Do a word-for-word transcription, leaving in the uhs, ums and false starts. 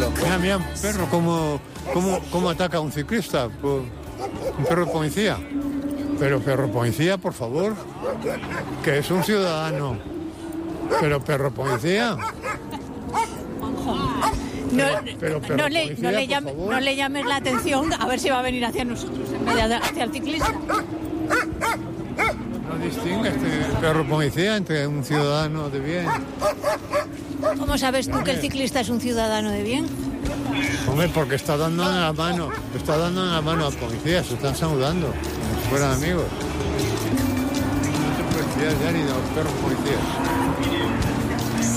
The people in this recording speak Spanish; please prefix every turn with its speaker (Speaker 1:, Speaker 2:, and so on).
Speaker 1: tranquilo.
Speaker 2: Mira, mira, un perro, ¿cómo, cómo, cómo ataca a un ciclista? Pues, un perro de policía. Pero perro policía, por favor, que es un ciudadano. Pero perro policía.
Speaker 3: No,
Speaker 2: Pero, pero,
Speaker 3: no, le,
Speaker 2: policía,
Speaker 3: no, le
Speaker 2: por
Speaker 3: llame-
Speaker 2: favor.
Speaker 3: no le llames la atención a ver si va a venir hacia nosotros en vez de hacia el ciclista.
Speaker 2: No distingue este perro policía entre un ciudadano de bien.
Speaker 3: ¿Cómo sabes tú que el ciclista es un ciudadano de bien?
Speaker 2: Hombre, porque está dando la mano, está dando la mano al policía, se están saludando, como si fueran amigos. No se puede fiar ya ni de los perros policías.